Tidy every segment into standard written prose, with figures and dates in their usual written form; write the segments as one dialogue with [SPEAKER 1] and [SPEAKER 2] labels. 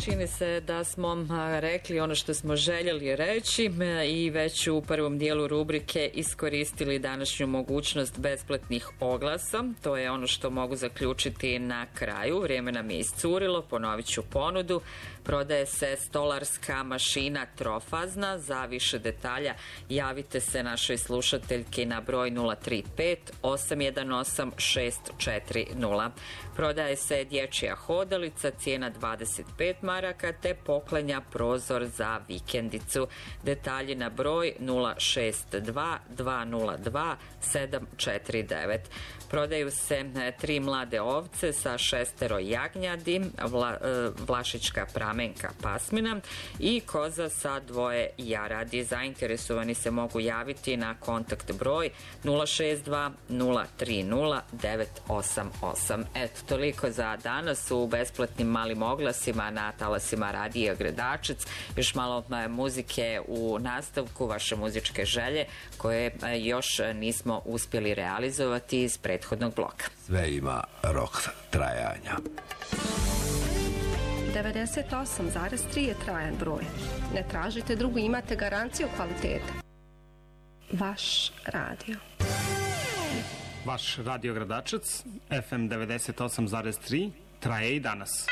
[SPEAKER 1] Čini se da smo rekli ono što smo željeli reći i već u prvom dijelu rubrike iskoristili današnju mogućnost besplatnih oglasa. To je ono što mogu zaključiti na kraju. Vrijeme nam je iscurilo, ponovit ću ponudu. Prodaje se stolarska mašina trofazna. Za više detalja javite se našoj slušateljki na broj 035 818 640. Prodaje se dječja hodalica, cijena 25 maraka, te poklenja prozor za vikendicu. Detalji na broj 062 202 749. Prodaju se 3 mlade ovce sa 6 jagnjadi, vlašička pramenka pasmina i koza sa 2 jaradi. Zainteresovani se mogu javiti na kontakt broj 062 030 988. Eto, toliko za danas u besplatnim malim oglasima na talasima Radija Gradačac. Još malo muzike u nastavku, vaše muzičke želje koje još nismo uspjeli realizovati iz prethodnog bloka.
[SPEAKER 2] Sve ima rok trajanja.
[SPEAKER 3] 98,3 je trajan broj. Ne tražite drugu, imate garanciju kvaliteta. Vaš radio.
[SPEAKER 4] Vaš Radio Gradačac, FM 98,3, traje i danas.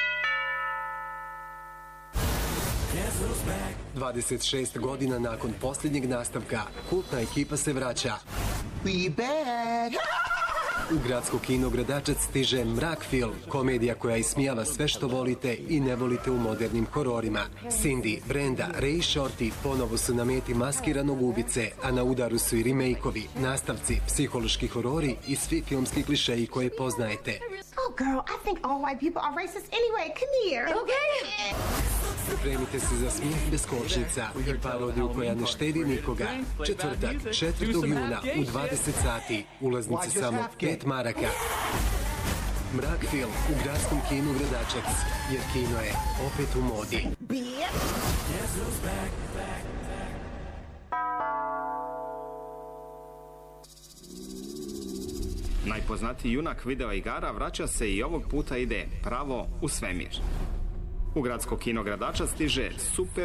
[SPEAKER 5] 26 godina nakon posljednjeg nastavka, kultna ekipa se vraća. We back! U gradsko kino Gradačac stiže Mrak film, komedija koja ismijava sve što volite i ne volite u modernim hororima. Cindy, Brenda, Ray i Shorty ponovo su na meti maskiranog ubice, a na udaru su i remake-ovi, nastavci, psihološki horori i svi filmski klišeji koje poznajete.
[SPEAKER 6] Oh girl, I think all white people are racist anyway. Come here, okay?
[SPEAKER 5] Pripremite se za smijeh bez kočnica i parodiju koja ne štedi nikoga. Četvrtak, 4. juna u 20 sati. Ulaznice samo 5 maraka. Mrak film u gradskom kinu Gradačac, jer kino je opet u modi.
[SPEAKER 4] Najpoznatiji junak video igara vraća se i ovog puta ide pravo u svemir. U gradsko kino Gradačac stiže super